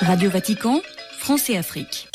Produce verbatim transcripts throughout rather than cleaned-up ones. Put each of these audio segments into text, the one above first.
Radio Vatican, France et Afrique.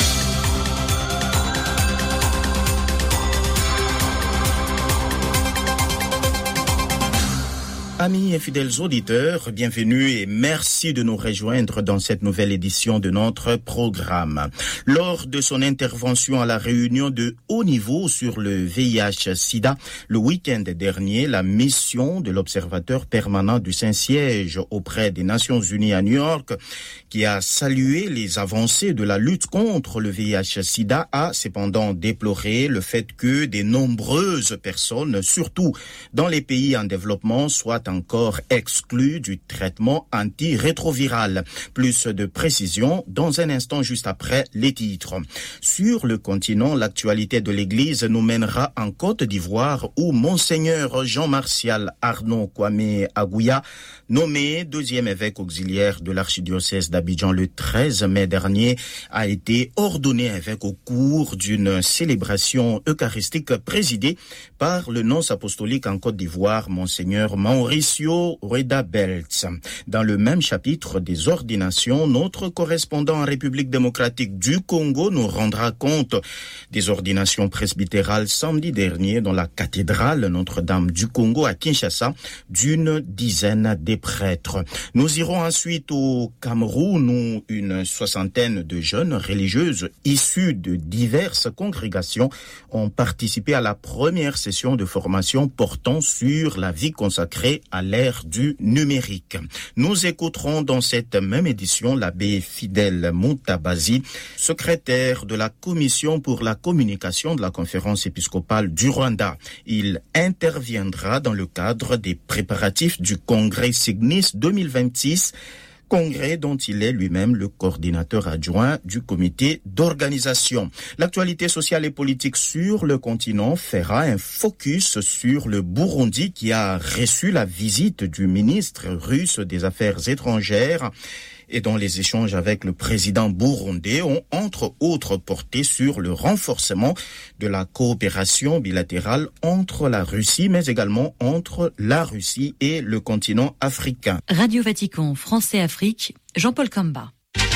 Amis et fidèles auditeurs, bienvenue et merci de nous rejoindre dans cette nouvelle édition de notre programme. Lors de son intervention à la réunion de haut niveau sur le V I H sida, le week-end dernier, la mission de l'Observateur permanent du Saint-Siège auprès des Nations Unies à New York, qui a salué les avancées de la lutte contre le V I H sida, a cependant déploré le fait que de nombreuses personnes, surtout dans les pays en développement, soient encore exclus du traitement antirétroviral. Plus de précisions dans un instant juste après les titres. Sur le continent, l'actualité de l'Église nous mènera en Côte d'Ivoire où Monseigneur Jean-Martial Arnaud Kwame Agouya, nommé deuxième évêque auxiliaire de l'archidiocèse d'Abidjan le treize mai dernier, a été ordonné évêque au cours d'une célébration eucharistique présidée par le nonce apostolique en Côte d'Ivoire, Monseigneur Mauricio Reda Beltz. Dans le même chapitre des ordinations, notre correspondant en République démocratique du Congo nous rendra compte des ordinations presbytérales samedi dernier dans la cathédrale Notre-Dame du Congo à Kinshasa d'une dizaine de prêtres. Nous irons ensuite au Cameroun où une soixantaine de jeunes religieuses issues de diverses congrégations ont participé à la première session de formation portant sur la vie consacrée à l'ère du numérique. Nous écouterons dans cette même édition l'abbé Fidèle Moutabazi, secrétaire de la Commission pour la communication de la Conférence épiscopale du Rwanda. Il interviendra dans le cadre des préparatifs du Congrès Signis deux mille vingt-six, congrès dont il est lui-même le coordinateur adjoint du comité d'organisation. L'actualité sociale et politique sur le continent fera un focus sur le Burundi qui a reçu la visite du ministre russe des Affaires étrangères et dont les échanges avec le président burundais ont entre autres porté sur le renforcement de la coopération bilatérale entre la Russie, mais également entre la Russie et le continent africain. Radio Vatican, France et Afrique, Jean-Paul Kamba.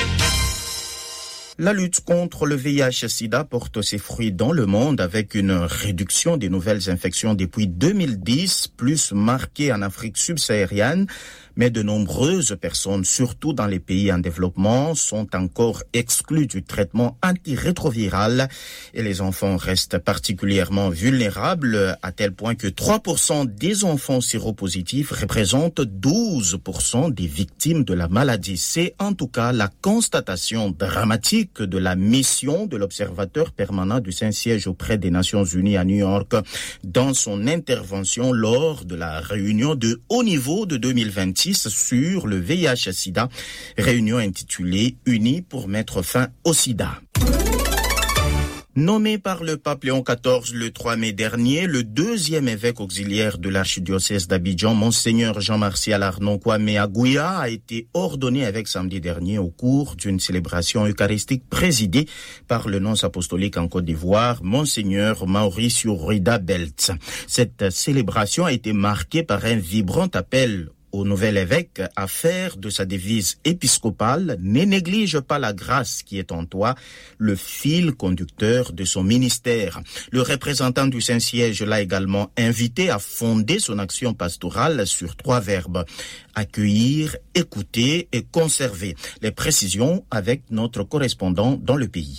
La lutte contre le V I H sida porte ses fruits dans le monde avec une réduction des nouvelles infections depuis deux mille dix, plus marquée en Afrique subsaharienne. Mais de nombreuses personnes, surtout dans les pays en développement, sont encore exclues du traitement antirétroviral et les enfants restent particulièrement vulnérables à tel point que trois pour cent des enfants séropositifs représentent douze pour cent des victimes de la maladie. C'est en tout cas la constatation dramatique de la mission de l'Observateur permanent du Saint-Siège auprès des Nations Unies à New York dans son intervention lors de la réunion de haut niveau de deux mille vingt-six sur le V I H sida, réunion intitulée « Unis pour mettre fin au sida ». Nommé par le pape Léon quatorze le trois mai dernier, le deuxième évêque auxiliaire de l'archidiocèse d'Abidjan, Monseigneur Jean-Martial Arnaud Kwame Agouya, a été ordonné évêque samedi dernier au cours d'une célébration eucharistique présidée par le nonce apostolique en Côte d'Ivoire, Monseigneur Mauricio Reda Beltz. Cette célébration a été marquée par un vibrant appel au nouvel évêque à faire de sa devise épiscopale « Ne néglige pas la grâce qui est en toi », le fil conducteur de son ministère. Le représentant du Saint-Siège l'a également invité à fonder son action pastorale sur trois verbes: accueillir, écouter et conserver. Les précisions avec notre correspondant dans le pays.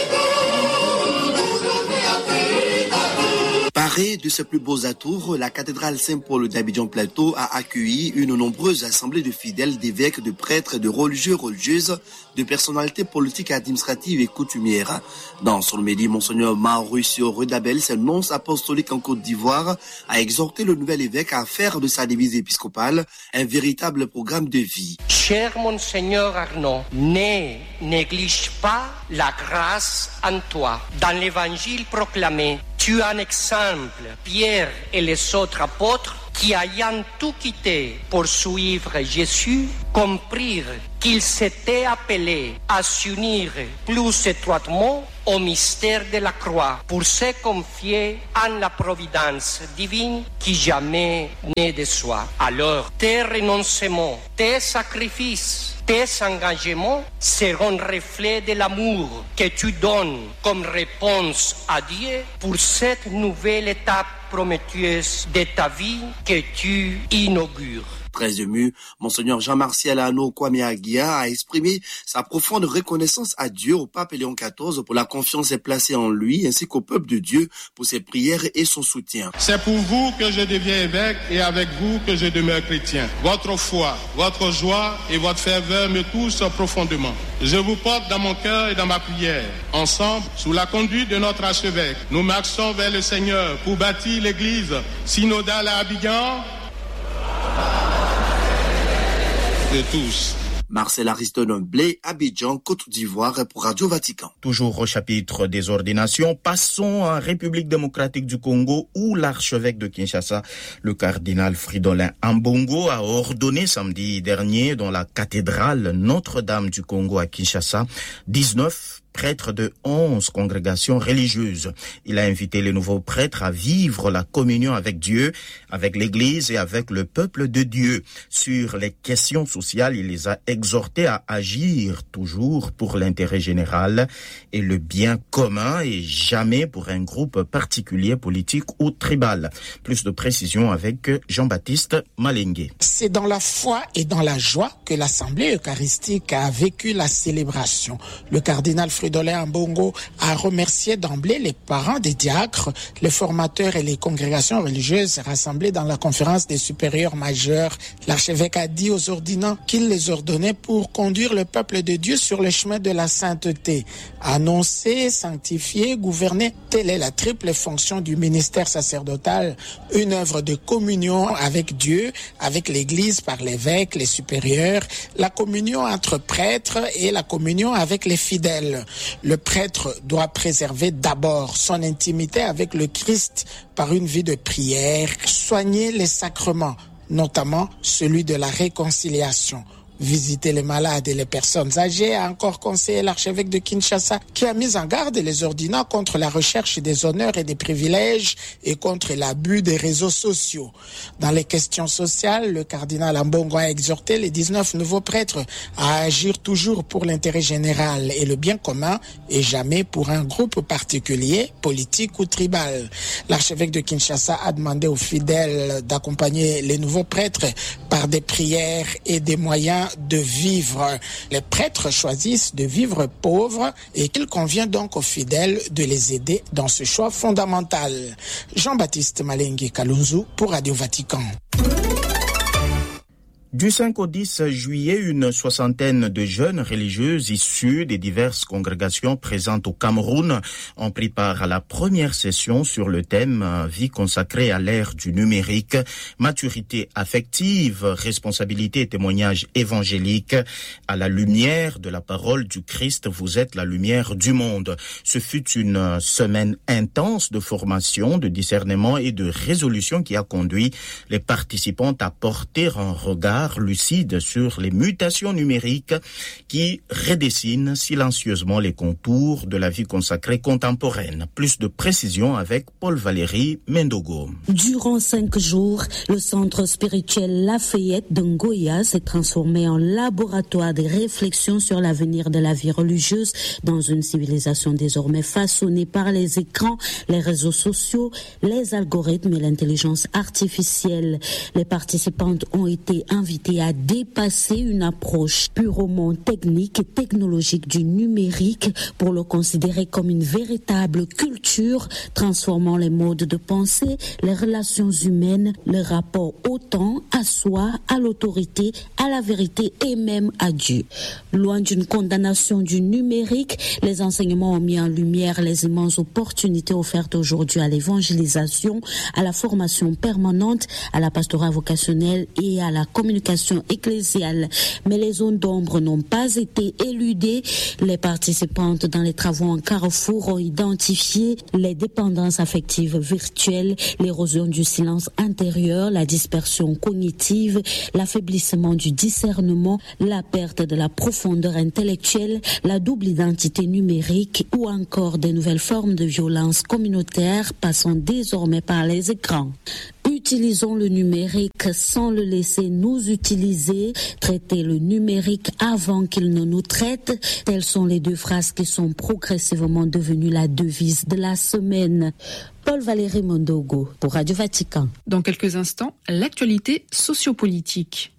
Parée de ses plus beaux atours, la cathédrale Saint-Paul d'Abidjan-Plateau a accueilli une nombreuse assemblée de fidèles, d'évêques, de prêtres, de religieux, religieuses, de personnalités politiques, administratives et coutumières. Dans son homélie, Monseigneur Mauricio Reda Beltz, nonce apostolique en Côte d'Ivoire, a exhorté le nouvel évêque à faire de sa devise épiscopale un véritable programme de vie. Cher Monseigneur Arnaud, ne néglige pas la grâce en toi. Dans l'évangile proclamé, tu es un exemple, Pierre et les autres apôtres, qui ayant tout quitté pour suivre Jésus, comprirent qu'ils s'étaient appelés à s'unir plus étroitement au mystère de la croix pour se confier en la providence divine qui jamais ne déçoit. Alors, tes renoncements, tes sacrifices, tes engagements seront reflets de l'amour que tu donnes comme réponse à Dieu pour cette nouvelle étape prometteuse de ta vie que tu inaugures. Très ému, Monseigneur Jean-Martial Ano Kwame Agia a exprimé sa profonde reconnaissance à Dieu, au pape Léon quatorze, pour la confiance placée en lui, ainsi qu'au peuple de Dieu pour ses prières et son soutien. C'est pour vous que je deviens évêque et avec vous que je demeure chrétien. Votre foi, votre joie et votre ferveur me touchent profondément. Je vous porte dans mon cœur et dans ma prière. Ensemble, sous la conduite de notre archevêque, nous marchons vers le Seigneur pour bâtir l'église synodale à Abidjan de tous. Marcel Ariston Blé, Abidjan, Côte d'Ivoire pour Radio Vatican. Toujours au chapitre des ordinations, passons en République démocratique du Congo où l'archevêque de Kinshasa, le cardinal Fridolin Ambongo, a ordonné samedi dernier dans la cathédrale Notre-Dame du Congo à Kinshasa dix-neuf prêtre de onze congrégations religieuses. Il a invité les nouveaux prêtres à vivre la communion avec Dieu, avec l'Église et avec le peuple de Dieu. Sur les questions sociales, il les a exhortés à agir toujours pour l'intérêt général et le bien commun et jamais pour un groupe particulier, politique ou tribal. Plus de précisions avec Jean-Baptiste Malengue. C'est dans la foi et dans la joie que l'Assemblée eucharistique a vécu la célébration. Le cardinal Fridolin Ambongo a remercié d'emblée les parents des diacres, les formateurs et les congrégations religieuses rassemblées dans la conférence des supérieurs majeurs. L'archevêque a dit aux ordinants qu'il les ordonnait pour conduire le peuple de Dieu sur le chemin de la sainteté. Annoncer, sanctifier, gouverner, telle est la triple fonction du ministère sacerdotal, une œuvre de communion avec Dieu, avec l'Église par l'évêque, les supérieurs, la communion entre prêtres et la communion avec les fidèles. Le prêtre doit préserver d'abord son intimité avec le Christ par une vie de prière, soigner les sacrements, notamment celui de la réconciliation. Visiter les malades et les personnes âgées, a encore conseillé l'archevêque de Kinshasa, qui a mis en garde les ordinants contre la recherche des honneurs et des privilèges et contre l'abus des réseaux sociaux. Dans les questions sociales, le cardinal Ambongo a exhorté les dix-neuf nouveaux prêtres à agir toujours pour l'intérêt général et le bien commun et jamais pour un groupe particulier, politique ou tribal. L'archevêque de Kinshasa a demandé aux fidèles d'accompagner les nouveaux prêtres par des prières et des moyens de vivre. Les prêtres choisissent de vivre pauvres et qu'il convient donc aux fidèles de les aider dans ce choix fondamental. Jean-Baptiste Malengue Kalunzu pour Radio Vatican. Du cinq au dix juillet, une soixantaine de jeunes religieuses issues des diverses congrégations présentes au Cameroun ont pris part à la première session sur le thème « Vie consacrée à l'ère du numérique, maturité affective, responsabilité et témoignage évangélique. À la lumière de la parole du Christ, vous êtes la lumière du monde ». Ce fut une semaine intense de formation, de discernement et de résolution qui a conduit les participantes à porter un regard lucide sur les mutations numériques qui redessinent silencieusement les contours de la vie consacrée contemporaine. Plus de précision avec Paul-Valéry Mendogo. Durant cinq jours, le centre spirituel Lafayette de Ngoya s'est transformé en laboratoire de réflexion sur l'avenir de la vie religieuse dans une civilisation désormais façonnée par les écrans, les réseaux sociaux, les algorithmes et l'intelligence artificielle. Les participantes ont été invitées à dépasser une approche purement technique et technologique du numérique pour le considérer comme une véritable culture, transformant les modes de pensée, les relations humaines, le rapport au temps, à soi, à l'autorité, à la vérité et même à Dieu. Loin d'une condamnation du numérique, les enseignements ont mis en lumière les immenses opportunités offertes aujourd'hui à l'évangélisation, à la formation permanente, à la pastorale vocationnelle et à la communication communication ecclésiale. Mais les zones d'ombre n'ont pas été éludées. Les participantes dans les travaux en carrefour ont identifié les dépendances affectives virtuelles, l'érosion du silence intérieur, la dispersion cognitive, l'affaiblissement du discernement, la perte de la profondeur intellectuelle, la double identité numérique ou encore des nouvelles formes de violence communautaire passant désormais par les écrans. Utilisons le numérique sans le laisser nous utiliser. Traiter le numérique avant qu'il ne nous traite. Telles sont les deux phrases qui sont progressivement devenues la devise de la semaine. Paul-Valéry Mondogo pour Radio Vatican. Dans quelques instants, l'actualité sociopolitique.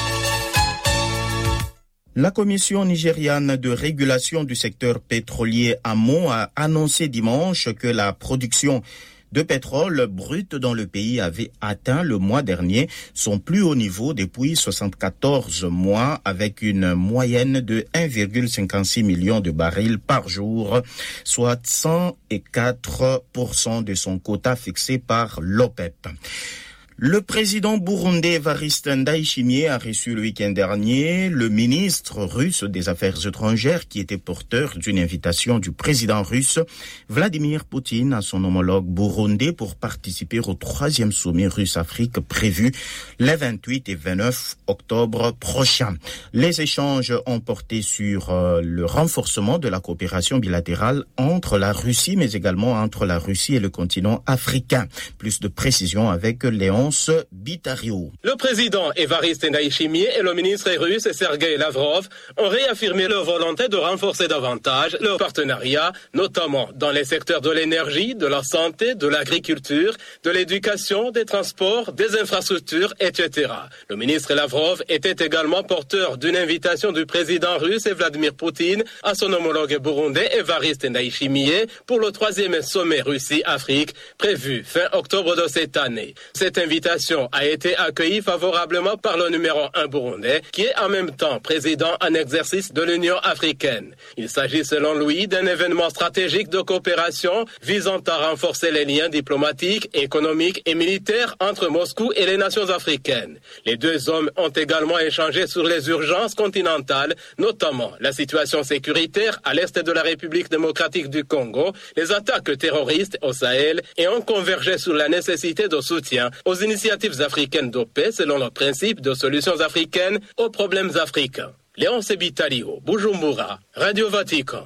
La Commission nigériane de régulation du secteur pétrolier AMO a annoncé dimanche que la production de pétrole brut dans le pays avait atteint le mois dernier son plus haut niveau depuis soixante-quatorze mois, avec une moyenne de un virgule cinquante-six million de barils par jour, soit cent quatre pour cent de son quota fixé par l'OPEP. Le président burundais Evariste Ndayishimiye a reçu le week-end dernier le ministre russe des Affaires étrangères qui était porteur d'une invitation du président russe Vladimir Poutine à son homologue burundais pour participer au troisième sommet russe-Afrique prévu les vingt-huit et vingt-neuf octobre prochains. Les échanges ont porté sur euh, le renforcement de la coopération bilatérale entre la Russie mais également entre la Russie et le continent africain. Plus de précisions avec Léon Bitario. Le président Evariste Ndayishimiye et le ministre russe Sergei Lavrov ont réaffirmé leur volonté de renforcer davantage leur partenariat, notamment dans les secteurs de l'énergie, de la santé, de l'agriculture, de l'éducation, des transports, des infrastructures, et cetera. Le ministre Lavrov était également porteur d'une invitation du président russe Vladimir Poutine à son homologue burundais Evariste Ndayishimiye pour le troisième sommet Russie-Afrique prévu fin octobre de cette année. Cette invitation L'invitation a été accueillie favorablement par le numéro un burundais, qui est en même temps président en exercice de l'Union africaine. Il s'agit selon lui d'un événement stratégique de coopération visant à renforcer les liens diplomatiques, économiques et militaires entre Moscou et les nations africaines. Les deux hommes ont également échangé sur les urgences continentales, notamment la situation sécuritaire à l'est de la République démocratique du Congo, les attaques terroristes au Sahel, et ont convergé sur la nécessité de soutien aux initiatives africaines de paix selon le principe de solutions africaines aux problèmes africains. Léon Sebitalio, Bujumbura, Radio Vatican.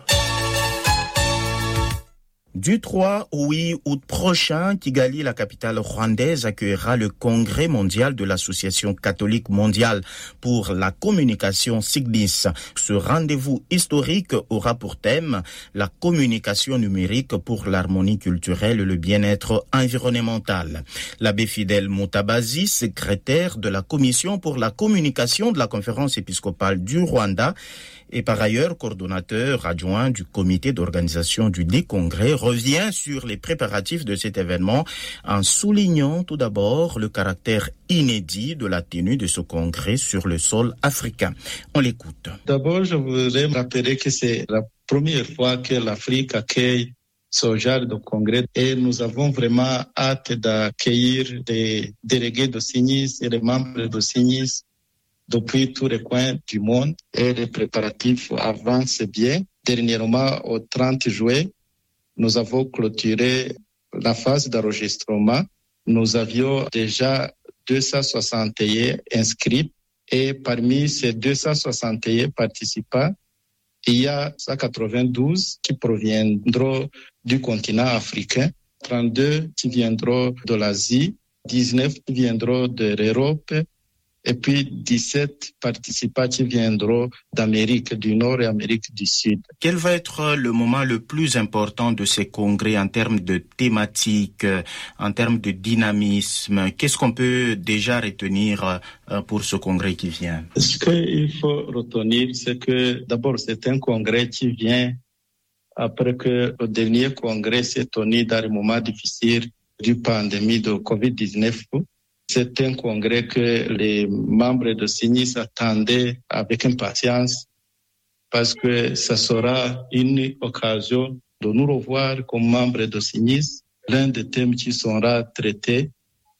Du trois au huit août prochain, Kigali, la capitale rwandaise, accueillera le congrès mondial de l'Association catholique mondiale pour la communication SIGNIS. Ce rendez-vous historique aura pour thème la communication numérique pour l'harmonie culturelle et le bien-être environnemental. L'abbé Fidèle Mutabazi, secrétaire de la commission pour la communication de la conférence épiscopale du Rwanda, et par ailleurs coordonnateur adjoint du comité d'organisation du dit congrès, revient sur les préparatifs de cet événement en soulignant tout d'abord le caractère inédit de la tenue de ce congrès sur le sol africain. On l'écoute. D'abord, je voudrais rappeler que c'est la première fois que l'Afrique accueille ce genre de congrès et nous avons vraiment hâte d'accueillir des délégués de SIGNIS et les membres de SIGNIS depuis tous les coins du monde et les préparatifs avancent bien. Dernièrement, au trente juin, nous avons clôturé la phase d'enregistrement. Nous avions déjà deux cent soixante et un inscrits et parmi ces deux cent soixante et un participants, il y a cent quatre-vingt-douze qui proviendront du continent africain, trente-deux qui viendront de l'Asie, dix-neuf qui viendront de l'Europe, et puis dix-sept participants qui viendront d'Amérique du Nord et Amérique du Sud. Quel va être le moment le plus important de ces congrès en termes de thématiques, en termes de dynamisme? Qu'est-ce qu'on peut déjà retenir pour ce congrès qui vient? Ce qu'il faut retenir, c'est que d'abord c'est un congrès qui vient après que le dernier congrès s'est tenu dans le moment difficile du pandémie de covid dix-neuf. C'est un congrès que les membres de SIGNIS attendaient avec impatience parce que ça sera une occasion de nous revoir comme membres de SIGNIS. L'un des thèmes qui sera traité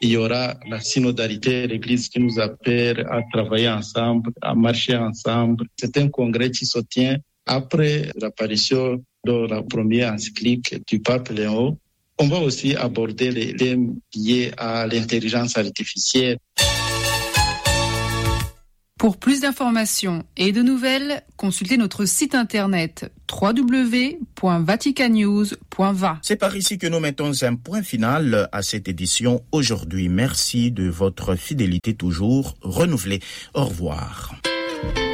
il y aura la synodalité, l'Église qui nous appelle à travailler ensemble, à marcher ensemble. C'est un congrès qui se tient après l'apparition de la première encyclique du pape Léon. On va aussi aborder les thèmes liés à l'intelligence artificielle. Pour plus d'informations et de nouvelles, consultez notre site internet w w w point vatican news point v a. C'est par ici que nous mettons un point final à cette édition aujourd'hui. Merci de votre fidélité toujours renouvelée. Au revoir.